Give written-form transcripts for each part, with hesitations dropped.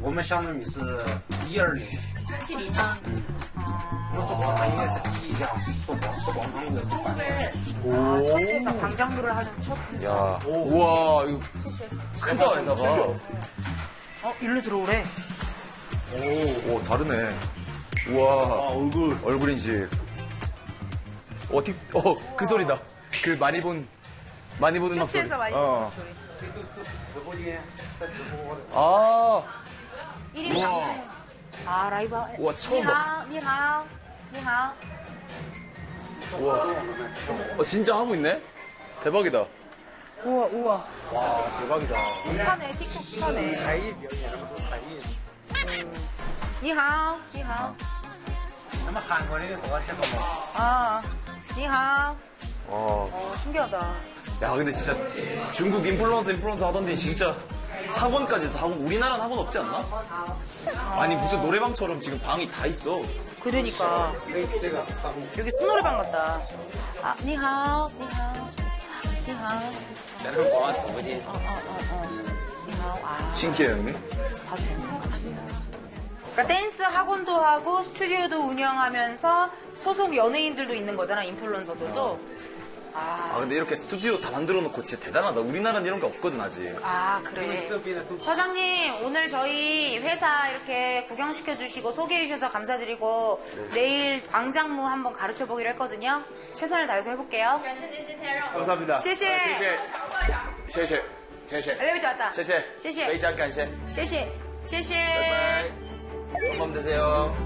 我们上的米是12年 72呢？ 做广场应该是第一家做广场舞的主办。 첫 광장부를 하는 첫. 야, 우와, 이거 크다, 회사가. 일로 들어오래. 오, 다르네. 우와. 얼굴. 얼굴 인식. 그 소리다. 그 많이 보는 음악 소리. 셔츠에서 많이 어. 보는 소리. 아, 1인방. 아, 라이브. 우와, 처음 봐. 你好,你好. 우와. 진짜 하고 있네? 대박이다. 우와. 와, 대박이다. 스타네, 틱톡 스타네. 才艺表演，不是才艺。 你好,你好. 那么韩国那个说这个吗？ 아, 你好. 어. 신기하다. 야, 근데 진짜 중국 인플루언서 하던데 진짜 학원까지 해서 학원, 우리나라는 학원 없지 않나? 아니, 무슨 노래방처럼 지금 방이 다 있어. 그러니까. 여기 노래방 같다. 아, 你好,你好,你好. 나는 뭐 왔어, 어디? 你好. 아. 신기해, 형님. 봐도 되는 것 같아요. 그러니까 댄스 학원도 하고 스튜디오도 운영하면서 소속 연예인들도 있는 거잖아, 인플루언서들도. 아, 근데 이렇게 스튜디오 다 만들어 놓고 진짜 대단하다. 우리나라는 이런 게 없거든, 아직. 아, 그래. 사장님, 오늘 저희 회사 이렇게 구경시켜 주시고 소개해 주셔서 감사드리고 내일 광장무 한번 가르쳐 보기로 했거든요. 최선을 다해서 해볼게요. 감사합니다. 谢谢. 谢谢. 엘리베이터 왔다. 谢谢. 谢谢. 非常感谢. 谢谢. 谢谢. 바이바이. 좋은 밤 되세요.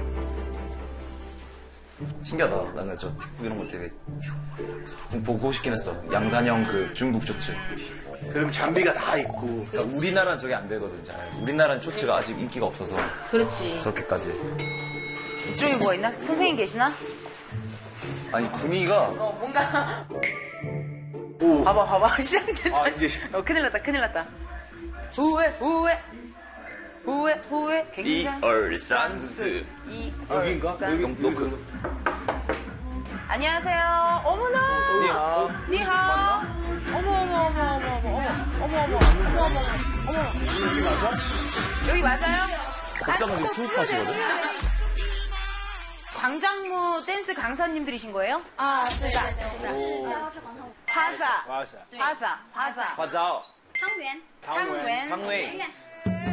신기하다. 나는 저 틱톡 이런 거 되게 보고 싶긴 했어. 양산형 그 중국 쇼츠. 그럼 장비가 다 있고. 그러니까 우리나라는 저게 안 되거든, 잘. 우리나라는 쇼츠가 아직 인기가 없어서 그렇지. 저렇게까지. 이쪽에 뭐가 있나? 선생님 계시나? 아니, 분위기가 뭔가. 오. 봐봐. 시작됐다. 아, 이제. 큰일 났다. 후회. 굉장히. 1,2,3,4. 여긴가? 여기 노크. 안녕하세요. 어머나. 니하오. 니하오. 어머. 여기 맞아요? 복장은 지금 수업하시거든? 광장무 댄스 강사님들이신 거예요? 啊，是的，是的，然后是黄铜， 화사. 와샤. 화사. 화자오. 汤圆， 汤圆. 汤圆. 圆圆